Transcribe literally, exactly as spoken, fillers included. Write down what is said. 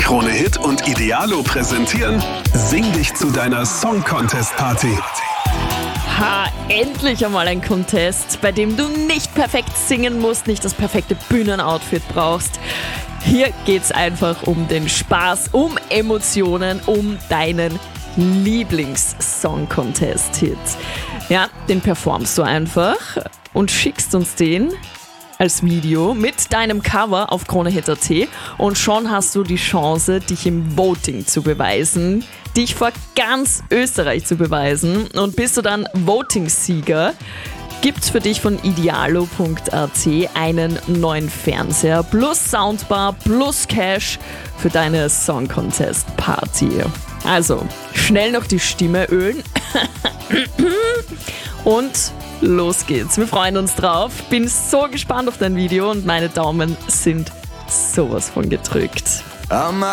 Krone Hit und Idealo präsentieren Sing dich zu deiner Song Contest Party. Ha, endlich einmal ein Contest, bei dem du nicht perfekt singen musst, nicht das perfekte Bühnenoutfit brauchst. Hier geht's einfach um den Spaß, um Emotionen, um deinen Lieblings-Song-Contest-Hit. Ja, den performst du einfach und schickst uns den als Video mit deinem Cover auf kronehit punkt at und schon hast du die Chance, dich im Voting zu beweisen, dich vor ganz Österreich zu beweisen, und bist du dann Voting-Sieger, gibt's für dich von idealo punkt at einen neuen Fernseher plus Soundbar plus Cash für deine Song Contest Party. Also, schnell noch die Stimme ölen und los geht's. Wir freuen uns drauf. Bin so gespannt auf dein Video und meine Daumen sind sowas von gedrückt.